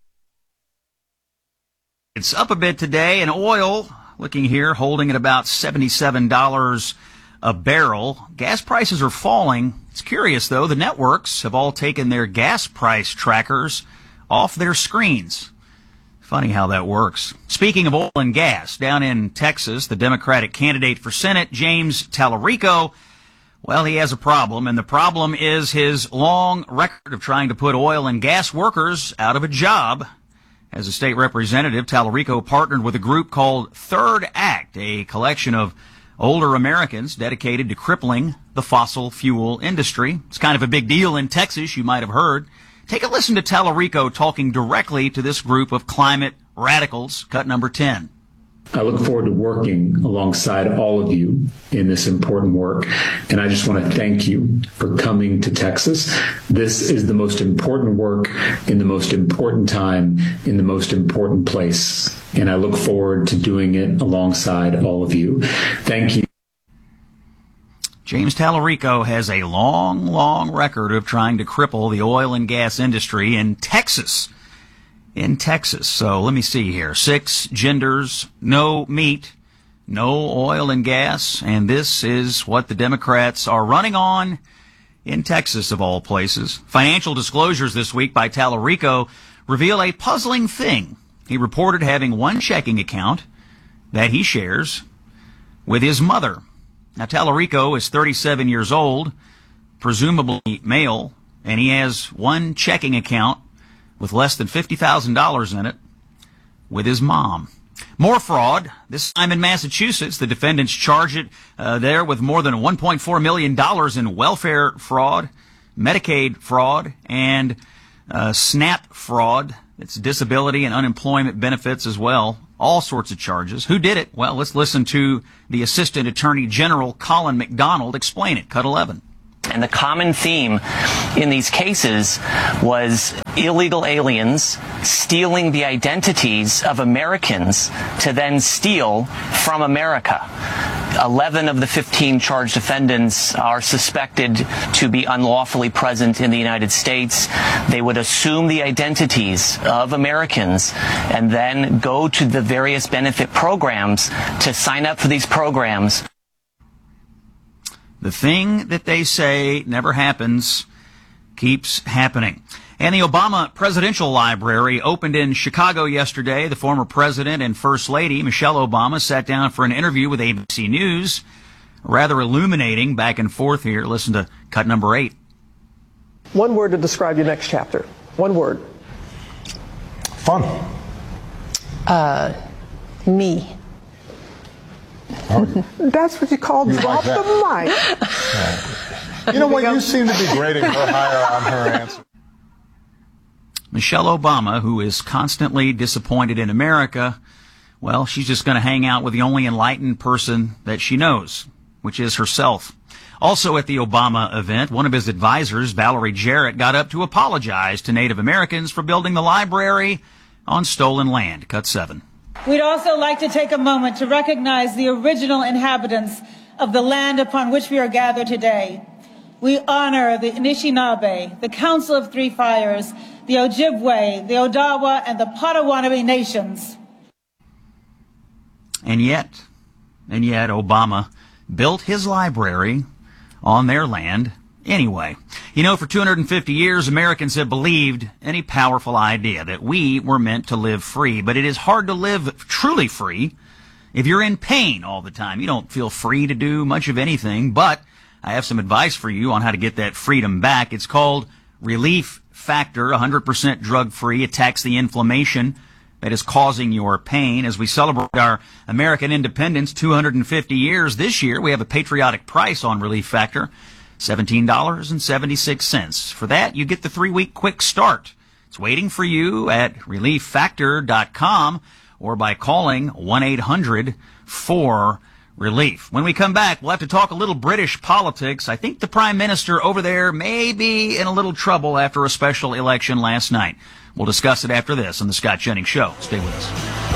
It's up a bit today, and oil, looking here, holding at about seventy-seven dollars a barrel. Gas prices are falling. It's curious, though. The networks have all taken their gas price trackers off their screens. Funny how that works. Speaking of oil and gas, down in Texas, the Democratic candidate for Senate, James Tallarico, well, he has a problem, and the problem is his long record of trying to put oil and gas workers out of a job. As a state representative, Tallarico partnered with a group called Third Act, a collection of older Americans dedicated to crippling the fossil fuel industry. It's kind of a big deal in Texas, you might have heard. Take a listen to Tallarico talking directly to this group of climate radicals, cut number ten. I look forward to working alongside all of you in this important work, and I just want to thank you for coming to Texas. This is the most important work in the most important time in the most important place, and I look forward to doing it alongside all of you. Thank you. James Tallarico has a long, long record of trying to cripple the oil and gas industry in Texas. In Texas. So let me see here. Six genders, no meat, no oil and gas, and this is what the Democrats are running on in Texas, of all places. Financial disclosures this week by Tallarico reveal a puzzling thing. He reported having one checking account that he shares with his mother. Now, Tallarico is thirty-seven years old, presumably male, and he has one checking account with less than fifty thousand dollars in it with his mom. More fraud. This time in Massachusetts, the defendants charge it uh, there with more than one point four million dollars in welfare fraud. Medicaid fraud, and uh, SNAP fraud. It's disability and unemployment benefits as well. All sorts of charges. Who did it? Well, let's listen to the Assistant Attorney General, Colin McDonald, explain it. Cut eleven. And the common theme in these cases was illegal aliens stealing the identities of Americans to then steal from America. eleven of the fifteen charged defendants are suspected to be unlawfully present in the United States. They would assume the identities of Americans and then go to the various benefit programs to sign up for these programs. The thing that they say never happens keeps happening. And the Obama Presidential Library opened in Chicago yesterday. The former president and First Lady, Michelle Obama, sat down for an interview with A B C News. Rather illuminating back and forth here. Listen to cut number eight. One word to describe your next chapter. One word. Fun. Uh, me. Oh, That's what you call you drop like the mic. Yeah. You know what? You seem to be grading her higher on her answer. Michelle Obama, who is constantly disappointed in America, well, she's just going to hang out with the only enlightened person that she knows, which is herself. Also at the Obama event, one of his advisors, Valerie Jarrett, got up to apologize to Native Americans for building the library on stolen land. Cut seven. We'd also like to take a moment to recognize the original inhabitants of the land upon which we are gathered today. We honor the Anishinaabe, the Council of Three Fires, the Ojibwe, the Odawa, and the Potawatomi nations. And yet, and yet Obama built his library on their land anyway. You know, for two hundred fifty years, Americans have believed any powerful idea that we were meant to live free. But it is hard to live truly free if you're in pain all the time. You don't feel free to do much of anything, but I have some advice for you on how to get that freedom back. It's called Relief Factor, one hundred percent drug-free, attacks the inflammation that is causing your pain. As we celebrate our American independence, two hundred fifty years this year, we have a patriotic price on Relief Factor, seventeen dollars and seventy-six cents. For that, you get the three-week quick start. It's waiting for you at relief factor dot com or by calling one eight hundred four relief. When we come back, we'll have to talk a little British politics. I think the Prime Minister over there may be in a little trouble after a special election last night. We'll discuss it after this on The Scott Jennings Show. Stay with us.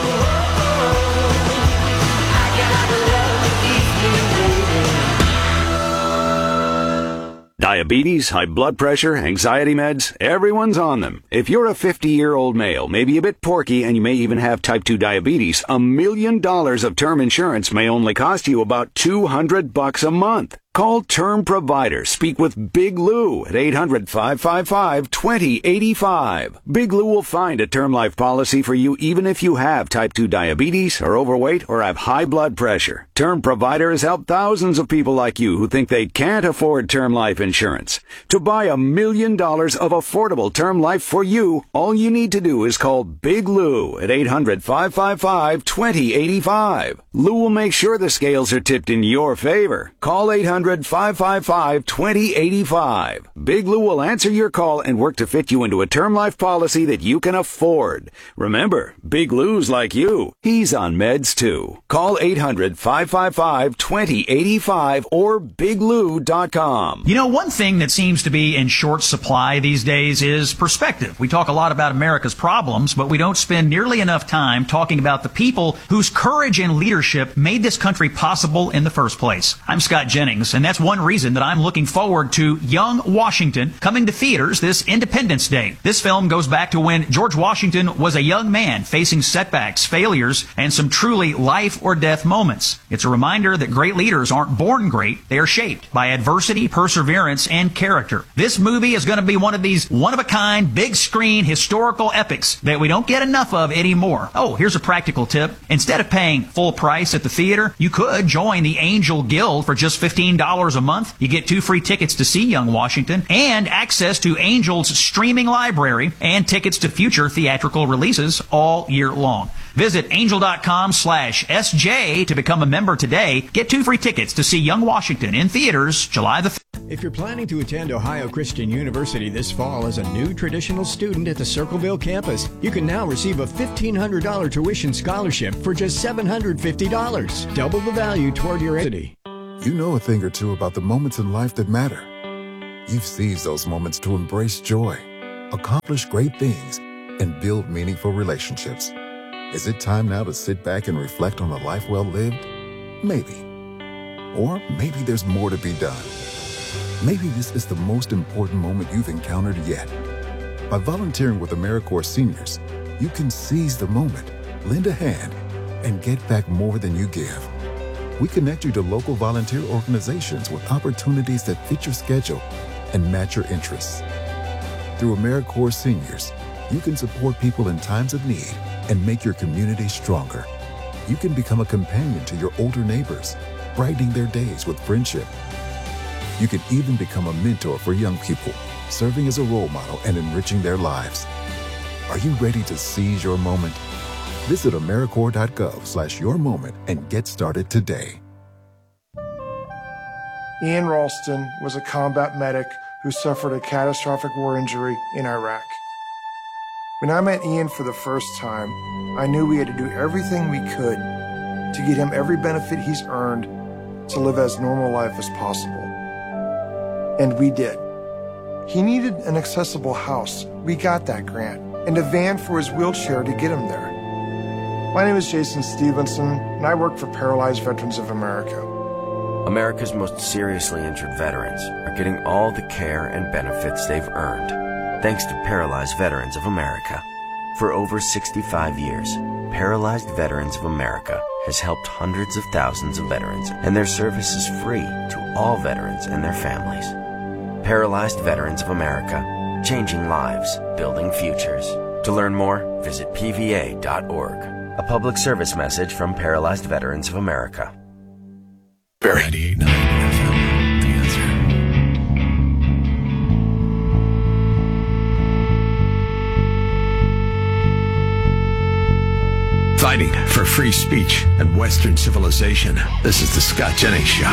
Diabetes, high blood pressure, anxiety meds, everyone's on them. If you're a fifty-year-old male, maybe a bit porky, and you may even have type two diabetes, a million dollars of term insurance may only cost you about two hundred bucks a month. Call Term Provider. Speak with Big Lou at eight hundred, five five five, two zero eight five. Big Lou will find a term life policy for you even if you have type two diabetes, are overweight, or have high blood pressure. Term Provider has helped thousands of people like you who think they can't afford term life insurance. To buy a million dollars of affordable term life for you, all you need to do is call Big Lou at eight hundred, five five five, two zero eight five. Lou will make sure the scales are tipped in your favor. Call eight hundred, five five five, two zero eight five. Big Lou will answer your call and work to fit you into a term life policy that you can afford. Remember, Big Lou's like you. He's on meds too. Call eight hundred, five five five, two zero eight five or big lou dot com. You know, one thing that seems to be in short supply these days is perspective. We talk a lot about America's problems, but we don't spend nearly enough time talking about the people whose courage and leadership made this country possible in the first place. I'm Scott Jennings, and that's one reason that I'm looking forward to Young Washington coming to theaters this Independence Day. This film goes back to when George Washington was a young man facing setbacks, failures, and some truly life or death moments. It's a reminder that great leaders aren't born great, they are shaped by adversity, perseverance, and character. This movie is going to be one of these one-of-a-kind, big-screen, historical epics that we don't get enough of anymore. Oh, here's a practical tip. Instead of paying full price at the theater, you could join the Angel Guild for just fifteen dollars a month. You get two free tickets to see Young Washington and access to Angel's streaming library and tickets to future theatrical releases all year long. Visit angel.com slash SJ to become a member today. Get two free tickets to see Young Washington in theaters July the fifth. If you're planning to attend Ohio Christian University this fall as a new traditional student at the Circleville campus, you can now receive a fifteen hundred dollars tuition scholarship for just seven hundred fifty dollars, double the value toward your entity. You know a thing or two about the moments in life that matter. You've seized those moments to embrace joy, accomplish great things, and build meaningful relationships. Is it time now to sit back and reflect on a life well lived? Maybe. Or maybe there's more to be done. Maybe this is the most important moment you've encountered yet. By volunteering with AmeriCorps Seniors, you can seize the moment, lend a hand, and get back more than you give. We connect you to local volunteer organizations with opportunities that fit your schedule and match your interests. Through AmeriCorps Seniors, you can support people in times of need and make your community stronger. You can become a companion to your older neighbors, brightening their days with friendship. You can even become a mentor for young people, serving as a role model and enriching their lives. Are you ready to seize your moment? Visit AmeriCorps.gov slash your moment and get started today. Ian Ralston was a combat medic who suffered a catastrophic war injury in Iraq. When I met Ian for the first time, I knew we had to do everything we could to get him every benefit he's earned to live as normal life as possible. And we did. He needed an accessible house. We got that grant. And a van for his wheelchair to get him there. My name is Jason Stevenson, and I work for Paralyzed Veterans of America. America's most seriously injured veterans are getting all the care and benefits they've earned, thanks to Paralyzed Veterans of America. For over sixty-five years, Paralyzed Veterans of America has helped hundreds of thousands of veterans, and their service is free to all veterans and their families. Paralyzed Veterans of America, changing lives, building futures. To learn more, visit P V A dot org. A public service message from Paralyzed Veterans of America. ninety-eight point nine F M, The Answer. Fighting for free speech and Western civilization. This is the Scott Jennings Show.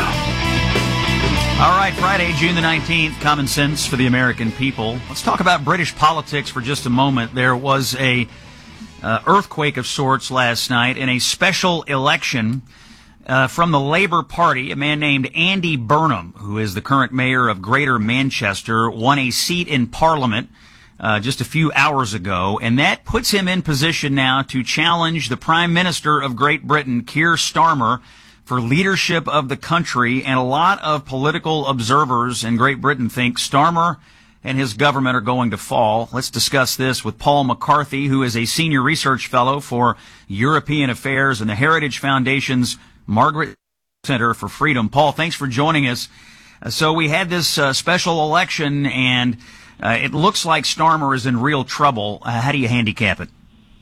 All right, Friday, June the nineteenth, common sense for the American people. Let's talk about British politics for just a moment. There was a uh, earthquake of sorts last night in a special election uh, from the Labour Party. A man named Andy Burnham, who is the current mayor of Greater Manchester, won a seat in Parliament uh, just a few hours ago, and that puts him in position now to challenge the Prime Minister of Great Britain, Keir Starmer, for leadership of the country. And a lot of political observers in Great Britain think Starmer and his government are going to fall. Let's discuss this with Paul McCarthy, who is a senior research fellow for European Affairs and the Heritage Foundation's Margaret Center for Freedom. Paul, thanks for joining us. Uh, so we had this uh, special election, and uh, it looks like Starmer is in real trouble. Uh, how do you handicap it?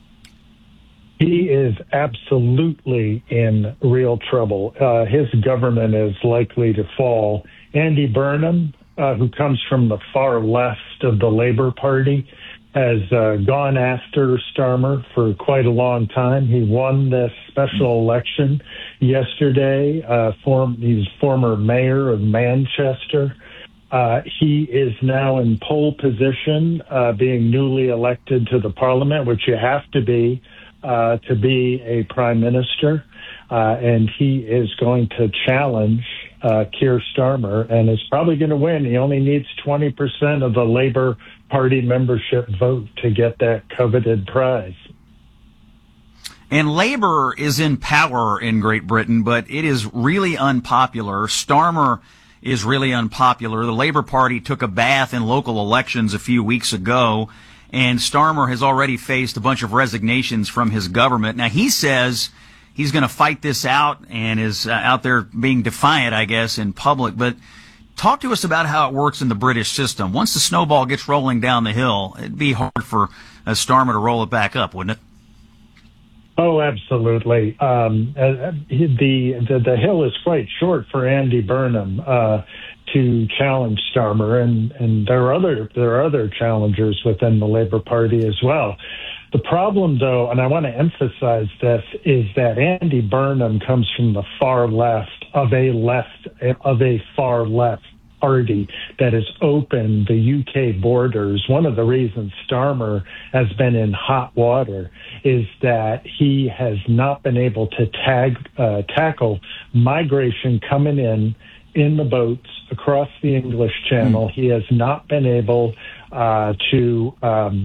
He is absolutely in real trouble. Uh, his government is likely to fall. Andy Burnham, uh, who comes from the far left of the Labour Party, has uh, gone after Starmer for quite a long time. He won this special election yesterday. Uh, form, he's former mayor of Manchester. Uh, he is now in pole position, uh, being newly elected to the Parliament, which you have to be Uh, to be a prime minister, uh, and he is going to challenge uh, Keir Starmer, and is probably going to win. He only needs twenty percent of the Labour Party membership vote to get that coveted prize. And Labour is in power in Great Britain, but it is really unpopular. Starmer is really unpopular. The Labour Party took a bath in local elections a few weeks ago, and Starmer has already faced a bunch of resignations from his government. Now, he says he's going to fight this out and is uh, out there being defiant, I guess, in public. But talk to us about how it works in the British system. Once the snowball gets rolling down the hill, it'd be hard for uh, Starmer to roll it back up, wouldn't it? Oh, absolutely. Um, uh, the, the the hill is quite short for Andy Burnham uh, to challenge Starmer, and, and there are other there are other challengers within the Labour Party as well. The problem, though, and I want to emphasize this, is that Andy Burnham comes from the far left of a left of a far left party that has opened the U K borders. One of the reasons Starmer has been in hot water is that he has not been able to tag, uh, tackle migration coming in in the boats across the English Channel. Mm. He has not been able uh, to um,